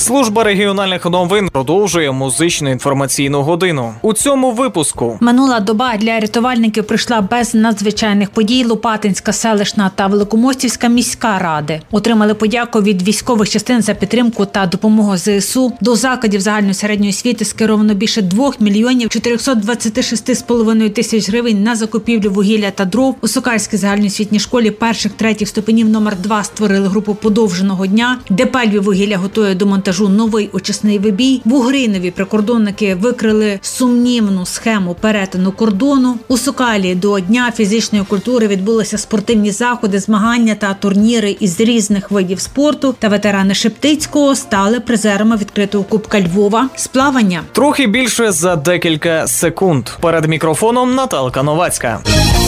Служба регіональних новин продовжує музичну інформаційну годину. У цьому випуску. Минула доба для рятувальників прийшла без надзвичайних подій. Лопатинська селищна та Великомостівська міська ради отримали подяку від військових частин за підтримку та допомогу ЗСУ. До закладів загальної середньої освіти скеровано більше 2 мільйонів 426,5 тисяч гривень на закупівлю вугілля та дров. У Сокальській загальноосвітній школі перших-третіх ступенів номер 2 створили групу подовженого дня. ДП «Львіввугілля» готує до монтажу новий очисний вибій. В Угринові прикордонники викрили сумнівну схему перетину кордону. У Сокалі до Дня фізичної культури відбулися спортивні заходи, змагання та турніри із різних видів спорту. Та ветерани Шептицького стали призерами відкритого Кубка Львова з плавання. Трохи більше за декілька секунд. Перед мікрофоном Наталка Новацька.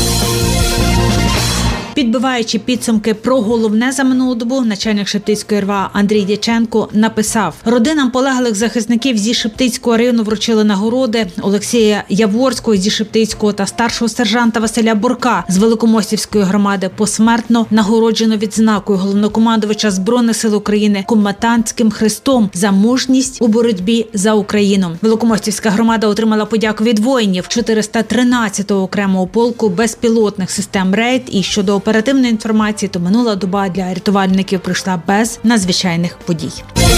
Підбиваючи підсумки про головне за минулу добу, начальник Шептицької РВА Андрій Дяченко написав: родинам полеглих захисників зі Шептицького району вручили нагороди. Олексія Яворського зі Шептицького та старшого сержанта Василя Бурка з Великомостівської громади посмертно нагороджено відзнакою головнокомандувача Збройних сил України комендантським хрестом за мужність у боротьбі за Україну. Великомостівська громада отримала подяку від воїнів 413-го окремого полку безпілотних систем «Рейд». І щодо оперативної інформації, то минула доба для рятувальників пройшла без надзвичайних подій.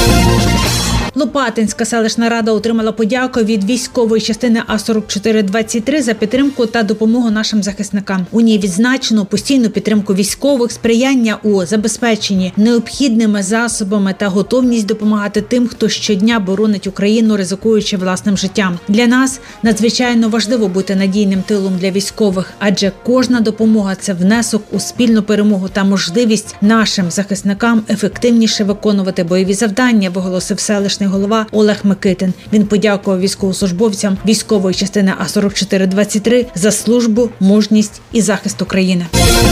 Лопатинська селищна рада отримала подяку від військової частини А4423 за підтримку та допомогу нашим захисникам. У ній відзначено постійну підтримку військових, сприяння у забезпеченні необхідними засобами та готовність допомагати тим, хто щодня боронить Україну, ризикуючи власним життям. Для нас надзвичайно важливо бути надійним тилом для військових, адже кожна допомога – це внесок у спільну перемогу та можливість нашим захисникам ефективніше виконувати бойові завдання, виголосив селищний голова Олег Микитин. Він подякував військовослужбовцям військової частини А4423 за службу, мужність і захист України.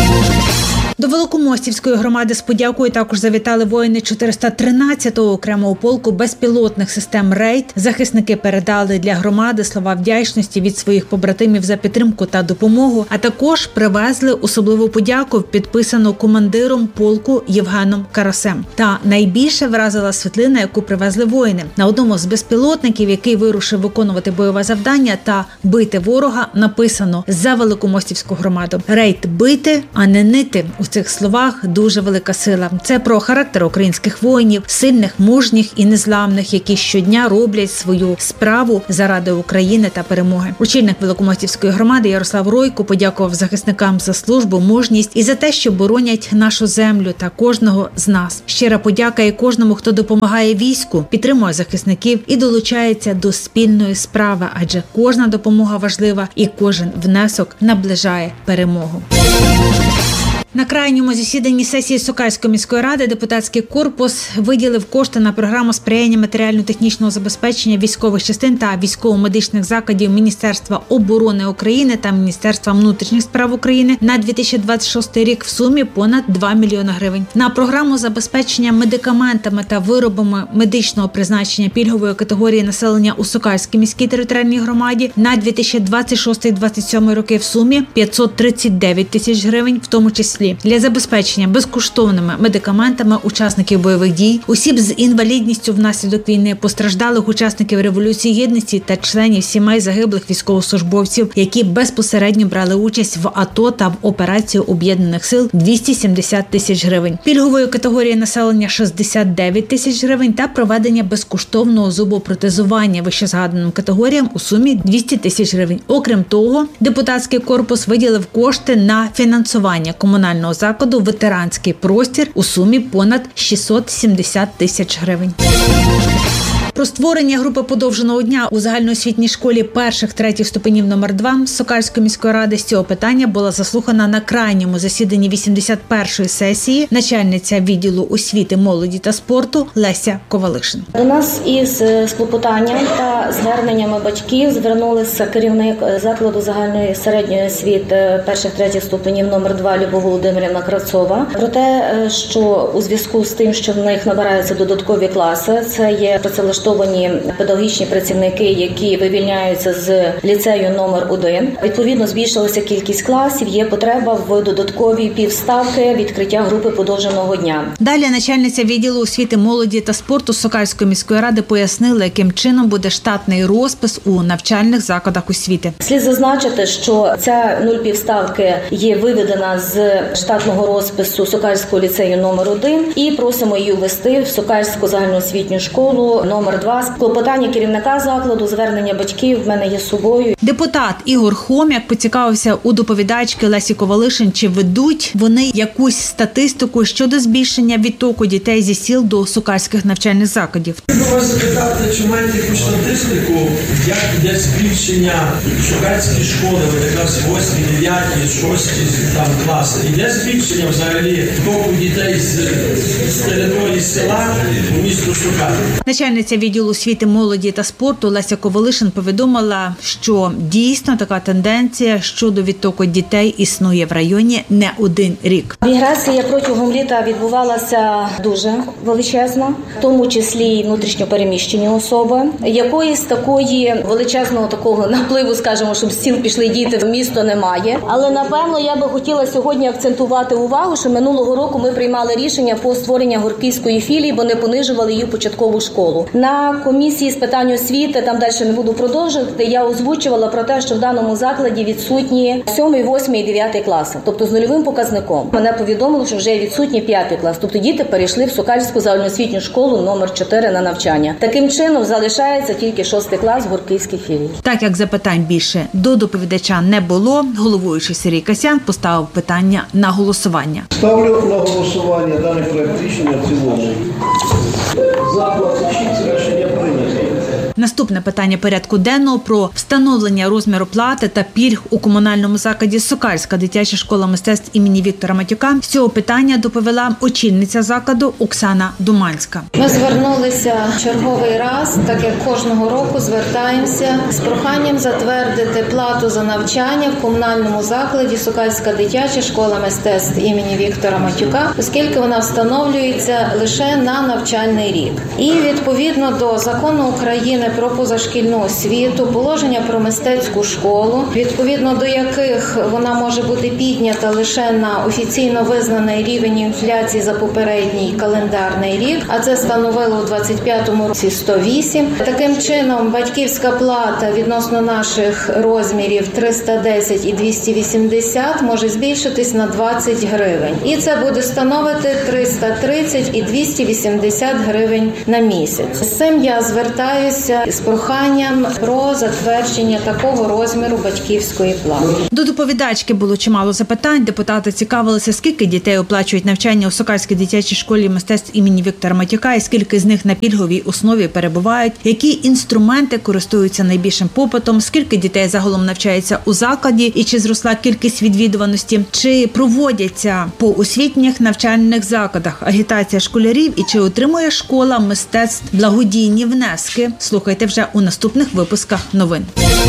До Великомостівської громади з подякою також завітали воїни 413-го окремого полку безпілотних систем «Рейд». Захисники передали для громади слова вдячності від своїх побратимів за підтримку та допомогу, а також привезли особливу подяку, підписану командиром полку Євгеном Карасем. Та найбільше вразила світлина, яку привезли воїни. На одному з безпілотників, який вирушив виконувати бойове завдання та бити ворога, написано «За Великомостівську громаду». «Рейд» – бити, а не нити. У цих словах дуже велика сила. Це про характер українських воїнів, сильних, мужніх і незламних, які щодня роблять свою справу заради України та перемоги. Очільник Великомостівської громади Ярослав Ройко подякував захисникам за службу, мужність і за те, що боронять нашу землю та кожного з нас. Щира подяка і кожному, хто допомагає війську, підтримує захисників і долучається до спільної справи, адже кожна допомога важлива і кожен внесок наближає перемогу. На крайньому засіданні сесії Сокальської міської ради депутатський корпус виділив кошти на програму сприяння матеріально-технічного забезпечення військових частин та військово-медичних закладів Міністерства оборони України та Міністерства внутрішніх справ України на 2026 рік в сумі понад 2 мільйона гривень. На програму забезпечення медикаментами та виробами медичного призначення пільгової категорії населення у Сокальській міській територіальній громаді на 2026-2027 роки в сумі 539 тисяч гривень, в тому числі для забезпечення безкоштовними медикаментами учасників бойових дій, осіб з інвалідністю внаслідок війни, постраждалих учасників Революції Гідності та членів сімей загиблих військовослужбовців, які безпосередньо брали участь в АТО та в операції Об'єднаних сил – 270 тисяч гривень. Пільгової категорії населення – 69 тисяч гривень та проведення безкоштовного зубопротезування вищезгаданим категоріям у сумі 200 тисяч гривень. Окрім того, депутатський корпус виділив кошти на фінансування комунального закладу «Ветеранський простір» у сумі понад 670 тисяч гривень. Про створення групи подовженого дня у загальноосвітній школі перших-третіх ступенів номер 2 Сокальської міської ради з цього питання була заслухана на крайньому засіданні 81-ї сесії начальниця відділу освіти, молоді та спорту Леся Ковалишин. До нас із клопотанням та зверненнями батьків звернулися керівник закладу загальної середньої освіти перших-третіх ступенів номер 2 Любов Володимирівна Кравцова про те, що у зв'язку з тим, що в них набираються додаткові класи, це є працевлаштування працевлаштовані педагогічні працівники, які вивільняються з ліцею номер 1. Відповідно, збільшилася кількість класів, є потреба в додатковій півставки відкриття групи подовженого дня. Далі начальниця відділу освіти, молоді та спорту Сокальської міської ради пояснила, яким чином буде штатний розпис у навчальних закладах освіти. Слід зазначити, що ця 0,5 ставки є виведена з штатного розпису Сокальського ліцею номер 1 і просимо її ввести в Сокальську загальноосвітню школу номер 2. Клопотання керівника закладу, звернення батьків в мене є з собою. Депутат Ігор Хом'як поцікавився у доповідачки Лесі Ковалишин, чи ведуть вони якусь статистику щодо збільшення відтоку дітей зі сіл до сокальських навчальних закладів. Хочу вас запитати, чи маєте якусь статистику, як йде збільшення шукальські школи, якраз 8, 9, 6 там, класи. Йде збільшення взагалі току дітей з території села у місто Сокаль? Начальниця відділу освіти, молоді та спорту Леся Ковалишин повідомила, що дійсно така тенденція щодо відтоку дітей існує в районі не один рік. Міграція протягом літа відбувалася дуже величезна, в тому числі і внутрішньопереміщені особи. Якоїсь такої величезного такого напливу, скажімо, щоб з сіл пішли діти в місто, немає. Але, напевно, я би хотіла сьогодні акцентувати увагу, що минулого року ми приймали рішення по створенню Горківської філії, бо не понижували її початкову школу. На комісії з питань освіти, там далі не буду продовжувати, я озвучувала про те, що в даному закладі відсутні 7, 8 і 9 класи, тобто з нульовим показником. Мене повідомили, що вже відсутні 5 клас, тобто діти перейшли в Сокальську загальноосвітню школу номер 4 на навчання. Таким чином залишається тільки 6 клас в Горківській філії. Так як запитань більше до доповідача не було, головуючий Сергій Касян поставив питання на голосування. Ставлю на голосування даний проект рішення в цілому. За 26 рішення прийнято. Наступне питання порядку денного про встановлення розміру плати та пільг у комунальному закладі Сокальська дитяча школа мистецтв імені Віктора Матюка. З цього питання доповіла очільниця закладу Оксана Думанська. Ми звернулися черговий раз, так як кожного року звертаємося з проханням затвердити плату за навчання в комунальному закладі Сокальська дитяча школа мистецтв імені Віктора Матюка, оскільки вона встановлюється лише на навчальний рік. І відповідно до закону України про позашкільну освіту, положення про мистецьку школу, відповідно до яких вона може бути піднята лише на офіційно визнаний рівень інфляції за попередній календарний рік, а це становило у 25-му році 108. Таким чином, батьківська плата відносно наших розмірів 310 і 280 може збільшитись на 20 гривень. І це буде становити 330 і 280 гривень на місяць. З цим я звертаюся з проханням про затвердження такого розміру батьківської плати. До доповідачки було чимало запитань. Депутати цікавилися, скільки дітей оплачують навчання у Сокальській дитячій школі мистецтв імені Віктора Матюка і скільки з них на пільговій основі перебувають, які інструменти користуються найбільшим попитом, скільки дітей загалом навчається у закладі і чи зросла кількість відвідуваності, чи проводяться по освітніх навчальних закладах агітація школярів і чи отримує школа мистецтв благодійні внески. Слухайте вже у наступних випусках новин.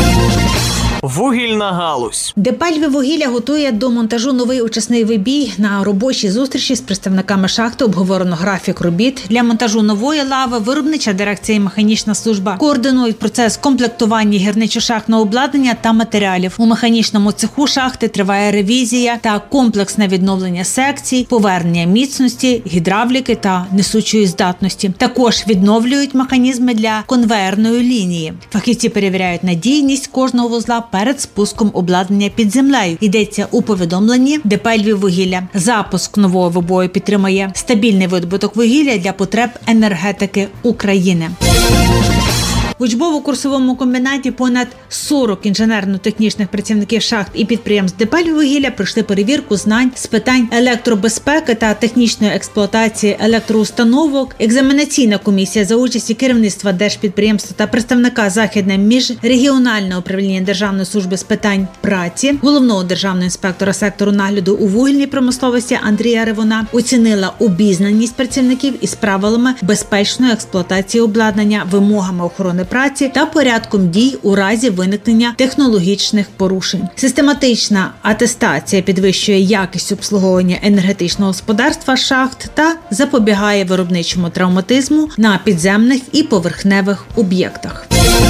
Вугільна галузь. ДП «Львіввугілля» готує до монтажу новий очисний вибій. На робочій зустрічі з представниками шахти обговорено графік робіт. Для монтажу нової лави виробнича дирекція і механічна служба координують процес комплектування гірничо-шахтного обладнання та матеріалів. У механічному цеху шахти триває ревізія та комплексне відновлення секцій, повернення міцності, гідравліки та несучої здатності. Також відновлюють механізми для конвеєрної лінії. Фахівці перевіряють надійність кожного вузла перед спуском обладнання під землею. Йдеться у повідомленні ДП «Львіввугілля». Запуск нового вибою підтримує стабільний видобуток вугілля для потреб енергетики України. В учбово-курсовому комбінаті понад 40 інженерно-технічних працівників шахт і підприємств ДП «Львіввугілля» пройшли перевірку знань з питань електробезпеки та технічної експлуатації електроустановок. Екзаменаційна комісія за участі керівництва держпідприємства та представника Західне міжрегіонального управління Державної служби з питань праці, головного державного інспектора сектору нагляду у вугільній промисловості Андрія Ревуна оцінила обізнаність працівників із правилами безпечної експлуатації обладнання, вимогами охорони праці та порядком дій у разі виникнення технологічних порушень. Систематична атестація підвищує якість обслуговування енергетичного господарства шахт та запобігає виробничому травматизму на підземних і поверхневих об'єктах.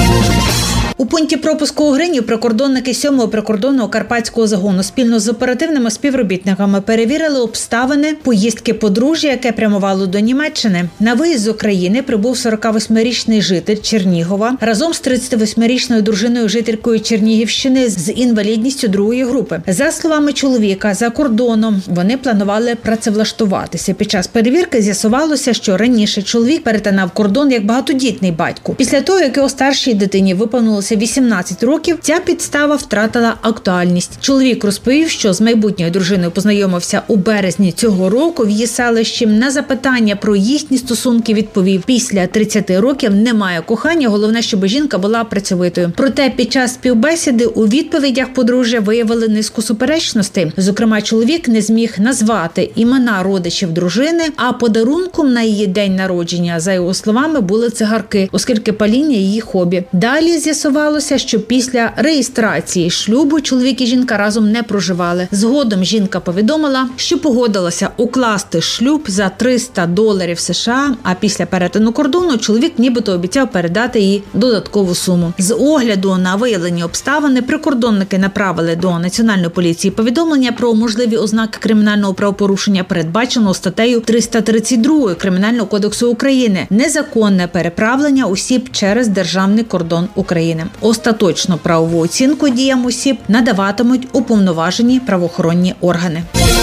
У пункті пропуску у Гринів прикордонники 7-го прикордонного карпатського загону спільно з оперативними співробітниками перевірили обставини поїздки подружжя, яке прямувало до Німеччини. На виїзд з України прибув 48-річний житель Чернігова разом з 38-річною дружиною жителькою Чернігівщини з інвалідністю 2-ї групи. За словами чоловіка, за кордоном вони планували працевлаштуватися. Під час перевірки з'ясувалося, що раніше чоловік перетинав кордон як багатодітний батько. Після того, як його старшій дитині виповнилося 18 років, ця підстава втратила актуальність. Чоловік розповів, що з майбутньою дружиною познайомився у березні цього року в її селищі. На запитання про їхні стосунки відповів: після 30 років немає кохання, головне, щоб жінка була працьовитою. Проте під час співбесіди у відповідях подружжя виявили низку суперечностей. Зокрема, чоловік не зміг назвати імена родичів дружини, а подарунком на її день народження, за його словами, були цигарки, оскільки паління її хобі. Далі з'ясувалося, що після реєстрації шлюбу чоловік і жінка разом не проживали. Згодом жінка повідомила, що погодилася укласти шлюб за $300 США, а після перетину кордону чоловік нібито обіцяв передати їй додаткову суму. З огляду на виявлені обставини прикордонники направили до Національної поліції повідомлення про можливі ознаки кримінального правопорушення, передбаченого статтею 332 Кримінального кодексу України – незаконне переправлення осіб через державний кордон України. Остаточну правову оцінку діям осіб надаватимуть уповноважені правоохоронні органи.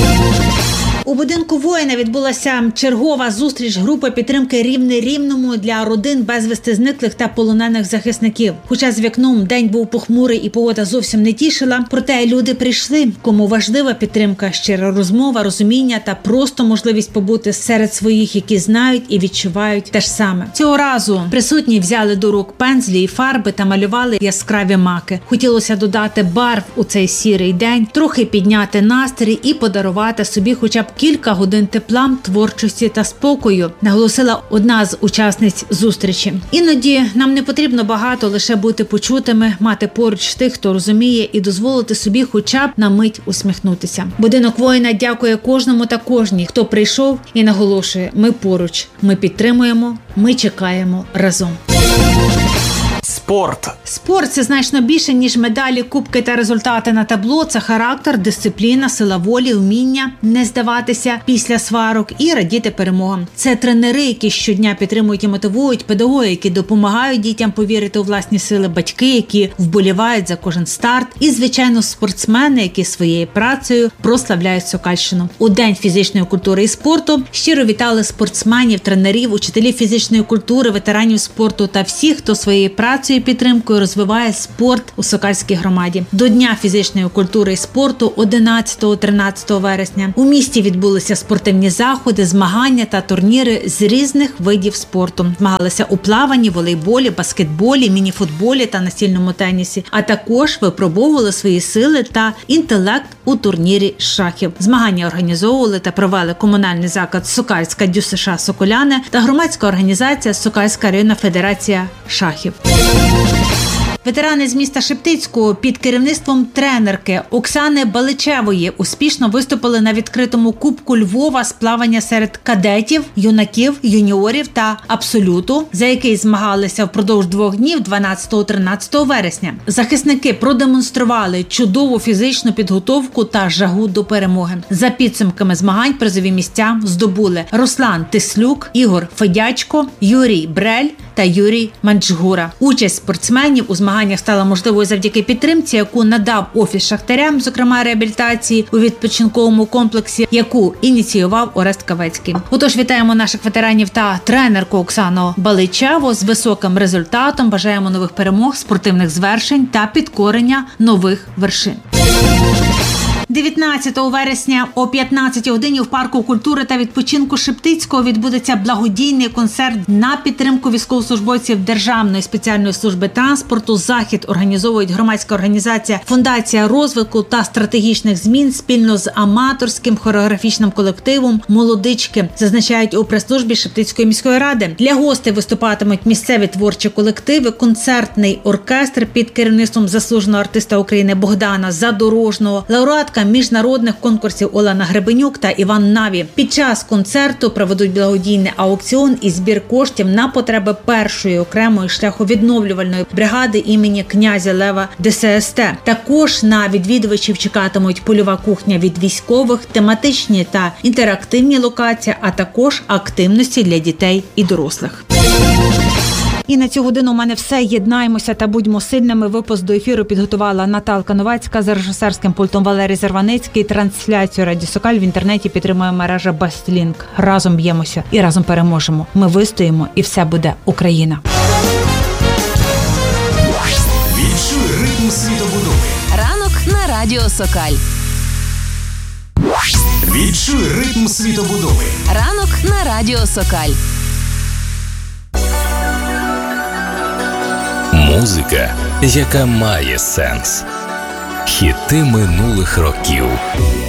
У будинку воїна відбулася чергова зустріч групи підтримки «Рівне рівному» для родин безвісти зниклих та полонених захисників. Хоча з вікном день був похмурий і погода зовсім не тішила, проте люди прийшли, кому важлива підтримка, щира розмова, розуміння та просто можливість побути серед своїх, які знають і відчувають те ж саме. Цього разу присутні взяли до рук пензлі і фарби та малювали яскраві маки. Хотілося додати барв у цей сірий день, трохи підняти настрій і подарувати собі хоча б кілька годин тепла, творчості та спокою, наголосила одна з учасниць зустрічі. Іноді нам не потрібно багато, лише бути почутими, мати поруч тих, хто розуміє, і дозволити собі хоча б на мить усміхнутися. Будинок воїна дякує кожному та кожній, хто прийшов, і наголошує: ми поруч, ми підтримуємо, ми чекаємо разом. Спорт. Спорт – це значно більше, ніж медалі, кубки та результати на табло. Це характер, дисципліна, сила волі, вміння не здаватися після сварок і радіти перемогам. Це тренери, які щодня підтримують і мотивують, педагоги, які допомагають дітям повірити у власні сили, батьки, які вболівають за кожен старт, і, звичайно, спортсмени, які своєю працею прославляють Сокальщину. У День фізичної культури і спорту щиро вітали спортсменів, тренерів, учителів фізичної культури, ветеранів спорту та всіх, хто своєю працею і підтримкою розвиває спорт у Сокальській громаді. До Дня фізичної культури і спорту 11-13 вересня у місті відбулися спортивні заходи, змагання та турніри з різних видів спорту. Змагалися у плаванні, волейболі, баскетболі, мініфутболі та настільному тенісі, а також випробовували свої сили та інтелект у турнірі з шахів. Змагання організовували та провели комунальний заклад Сокальська ДЮСШ «Соколяни» та громадська організація Сокальська районна федерація шахів. Ветерани з міста Шептицького під керівництвом тренерки Оксани Баличевої успішно виступили на відкритому Кубку Львова з плавання серед кадетів, юнаків, юніорів та абсолюту, за який змагалися впродовж 2 днів 12-13 вересня. Захисники продемонстрували чудову фізичну підготовку та жагу до перемоги. За підсумками змагань призові місця здобули Руслан Тислюк, Ігор Федячко, Юрій Брель та Юрій Манчгура. Участь спортсменів у змаганнях стала можливою завдяки підтримці, яку надав Офіс Шахтаря, зокрема реабілітації у відпочинковому комплексі, яку ініціював Орест Кавецький. Отож, вітаємо наших ветеранів та тренерку Оксану Баличеву з високим результатом. Бажаємо нових перемог, спортивних звершень та підкорення нових вершин. 19 вересня о 15 годині в парку культури та відпочинку Шептицького відбудеться благодійний концерт на підтримку військовослужбовців Державної спеціальної служби транспорту. Захід організовують громадська організація «Фундація розвитку та стратегічних змін» спільно з аматорським хореографічним колективом «Молодички», зазначають у прес-службі Шептицької міської ради. Для гостей виступатимуть місцеві творчі колективи, концертний оркестр під керівництвом заслуженого артиста України Богдана Задорожного, лауреатка міжнародних конкурсів Олена Гребенюк та Іван Наві. Під час концерту проведуть благодійний аукціон і збір коштів на потреби першої окремої шляховідновлювальної бригади імені князя Лева ДССТ. Також на відвідувачів чекатимуть польова кухня від військових, тематичні та інтерактивні локації, а також активності для дітей і дорослих. І на цю годину у мене все. Єднаємося та будьмо сильними. Випуск до ефіру підготувала Наталка Новацька, за режисерським пультом Валерій Зарваницький. Трансляцію Радіо Сокаль в інтернеті підтримує мережа Бастлінк. Разом б'ємося і разом переможемо. Ми вистоїмо і все буде Україна. Відчуй ритм світобудови. Ранок на Радіо Сокаль. Відчуй ритм світобудови. Ранок на Радіо Сокаль. Музика, яка має сенс. Хіти минулих років.